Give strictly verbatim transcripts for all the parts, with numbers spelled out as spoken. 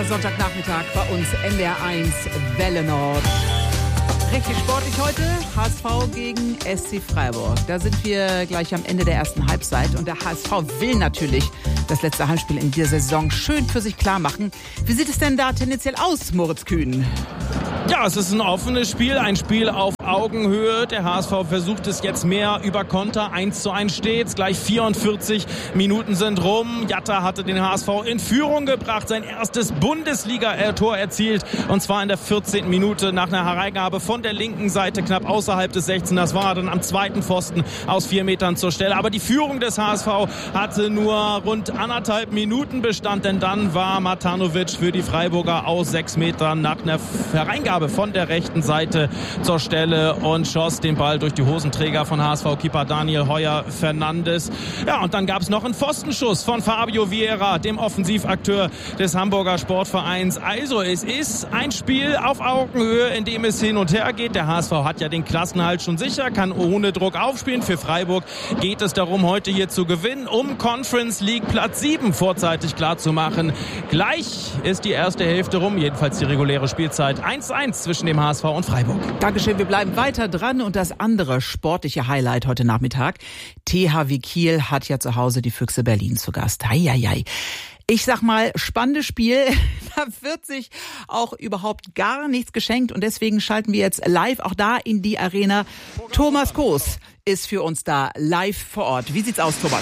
Sonntagnachmittag bei uns N D R eins Welle Nord. Richtig sportlich heute, H S V gegen S C Freiburg. Da sind wir gleich am Ende der ersten Halbzeit und der H S V will natürlich das letzte Heimspiel in dieser Saison schön für sich klar machen. Wie sieht es denn da tendenziell aus, Moritz Kühn? Ja, es ist ein offenes Spiel, ein Spiel auf Augenhöhe. Der H S V versucht es jetzt mehr über Konter. eins zu eins steht's. Gleich vierundvierzig Minuten sind rum. Jatta hatte den H S V in Führung gebracht. Sein erstes Bundesliga-Tor erzielt. Und zwar in der vierzehnten Minute nach einer Hereingabe von der linken Seite knapp außerhalb des sechzehn. Das war dann am zweiten Pfosten aus vier Metern zur Stelle. Aber die Führung des H S V hatte nur rund anderthalb Minuten Bestand. Denn dann war Matanovic für die Freiburger aus sechs Metern nach einer Hereingabe von der rechten Seite zur Stelle und schoss den Ball durch die Hosenträger von H S V-Keeper Daniel Heuer-Fernandes. Ja, und dann gab es noch einen Pfostenschuss von Fabio Vieira, dem Offensivakteur des Hamburger Sportvereins. Also es ist ein Spiel auf Augenhöhe, in dem es hin und her geht. Der H S V hat ja den Klassenhalt schon sicher, kann ohne Druck aufspielen. Für Freiburg geht es darum, heute hier zu gewinnen, um Conference League Platz sieben vorzeitig klar zu machen. Gleich ist die erste Hälfte rum, jedenfalls die reguläre Spielzeit. eins zu eins zwischen dem H S V und Freiburg. Dankeschön, wir bleiben weiter dran und das andere sportliche Highlight heute Nachmittag. T H W Kiel hat ja zu Hause die Füchse Berlin zu Gast. Heieiei. Ich sag mal, spannendes Spiel. Da wird sich auch überhaupt gar nichts geschenkt und deswegen schalten wir jetzt live auch da in die Arena. Thomas Koos ist für uns da live vor Ort. Wie sieht's aus, Thomas?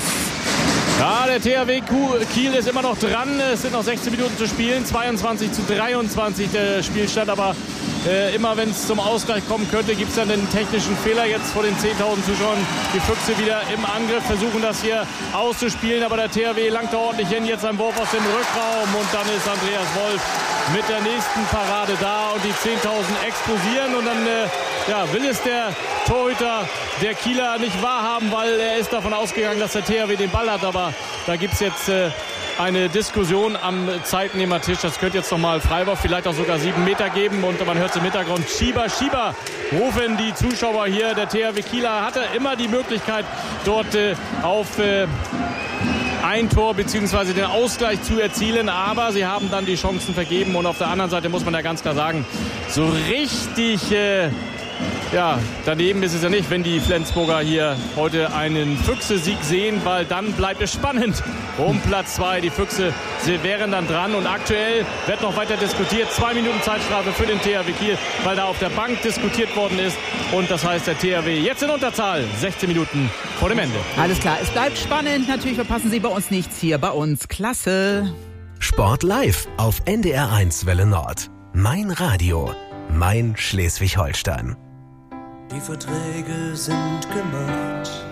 Ja, der T H W Kiel ist immer noch dran. Es sind noch sechzehn Minuten zu spielen. zweiundzwanzig zu dreiundzwanzig der Spielstand. Aber äh, immer wenn es zum Ausgleich kommen könnte, gibt es dann den technischen Fehler jetzt vor den zehntausend Zuschauern. Die Füchse wieder im Angriff, versuchen das hier auszuspielen. Aber der T H W langt da ordentlich hin. Jetzt ein Wurf aus dem Rückraum. Und dann ist Andreas Wolf mit der nächsten Parade da. Und die zehntausend explodieren. Und dann äh, ja, will es der Torhüter der Kieler nicht wahrhaben, weil er ist davon ausgegangen, dass der T H W den Ball hat. Aber da gibt es jetzt äh, eine Diskussion am Zeitnehmertisch. Das könnte jetzt nochmal Freiburg vielleicht auch sogar sieben Meter geben. Und man hört es im Hintergrund, Schieber, Schieber, rufen die Zuschauer hier. Der T H W Kieler hatte immer die Möglichkeit, dort äh, auf äh, ein Tor bzw. den Ausgleich zu erzielen. Aber sie haben dann die Chancen vergeben. Und auf der anderen Seite muss man ja ganz klar sagen, so richtig... Äh, Ja, daneben ist es ja nicht, wenn die Flensburger hier heute einen Füchse-Sieg sehen, weil dann bleibt es spannend um Platz zwei. Die Füchse, sie wären dann dran und aktuell wird noch weiter diskutiert. Zwei Minuten Zeitstrafe für den T H W Kiel, weil da auf der Bank diskutiert worden ist. Und das heißt, der T H W jetzt in Unterzahl, sechzehn Minuten vor dem Ende. Alles klar, es bleibt spannend. Natürlich verpassen Sie bei uns nichts hier bei uns. Klasse. Sport live auf N D R eins Welle Nord. Mein Radio, mein Schleswig-Holstein. Die Verträge sind gemacht.